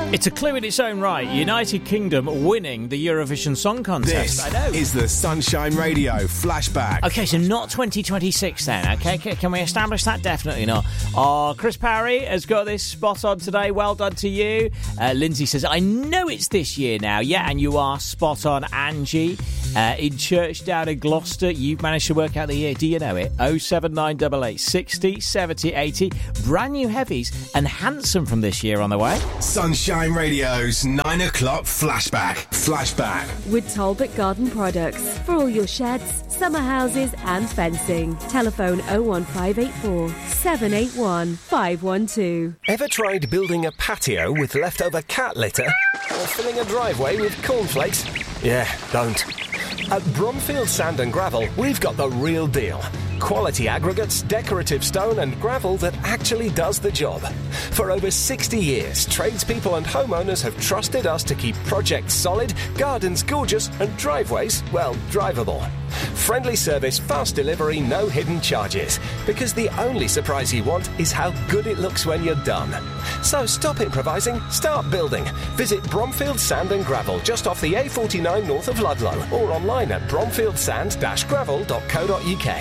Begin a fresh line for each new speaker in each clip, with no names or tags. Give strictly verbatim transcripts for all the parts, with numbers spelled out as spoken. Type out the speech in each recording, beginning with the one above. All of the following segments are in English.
It's a clue in its own right. United Kingdom winning the Eurovision Song Contest.
This
I know.
is the Sunshine Radio Flashback.
Okay, so not twenty twenty-six then, okay? C- Can we establish that? Definitely not. Oh, Chris Parry has got this spot on today. Well done to you. Uh, Lindsay says, I know it's this year now. Yeah, and you are spot on, Angie. Uh, in church down in Gloucester, you've managed to work out the year. Do you know it? oh seven nine eight eight sixty seventy eighty. Brand new heavies and Handsome from this year on the way.
Sunshine Radio's nine o'clock Flashback. Flashback.
With Talbot Garden Products. For all your sheds, summer houses and fencing. Telephone oh one five eight four, seven eight one, five one two.
Ever tried building a patio with leftover cat litter? Or filling a driveway with cornflakes? Yeah, don't. At Bromfield Sand and Gravel, we've got the real deal. Quality aggregates, decorative stone and gravel that actually does the job. For over sixty years, tradespeople and homeowners have trusted us to keep projects solid, gardens gorgeous and driveways, well, drivable. Friendly service, fast delivery, no hidden charges. Because the only surprise you want is how good it looks when you're done. So stop improvising, start building. Visit Bromfield Sand and Gravel just off the A forty-nine north of Ludlow or online at bromfield sand dash gravel dot co dot uk.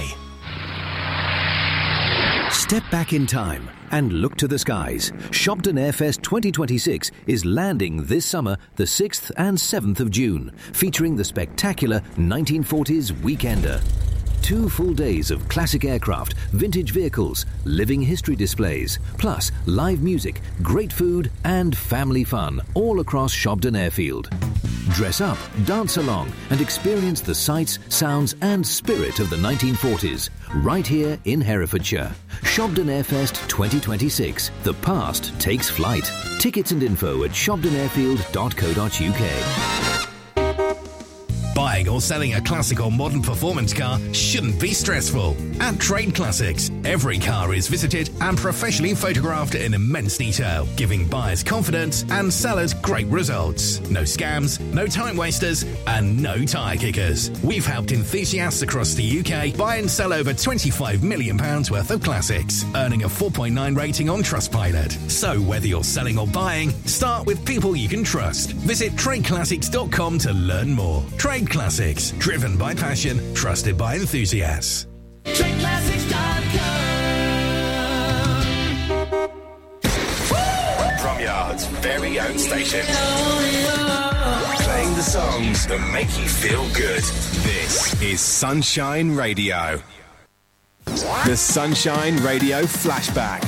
Step back in time and look to the skies. Shobden Airfest twenty twenty-six is landing this summer, the sixth and seventh of June, featuring the spectacular nineteen forties Weekender. Two full days of classic aircraft, vintage vehicles, living history displays, plus live music, great food and family fun all across Shobden Airfield. Dress up, dance along and experience the sights, sounds and spirit of the nineteen forties right here in Herefordshire. Shobden Airfest twenty twenty-six. The past takes flight. Tickets and info at shobden airfield dot co dot uk.
Buying or selling a classic or modern performance car shouldn't be stressful. At Trade Classics, every car is visited and professionally photographed in immense detail, giving buyers confidence and sellers great results. No scams, no time wasters, and no tyre kickers. We've helped enthusiasts across the U K buy and sell over twenty-five million pounds worth of classics, earning a four point nine rating on Trustpilot. So whether you're selling or buying, start with people you can trust. Visit trade classics dot com to learn more. Trade Classics, driven by passion, trusted by enthusiasts.
trade classics dot com.
From Yard's very own station. Playing the songs that make you feel good. This is Sunshine Radio. The Sunshine Radio Flashback.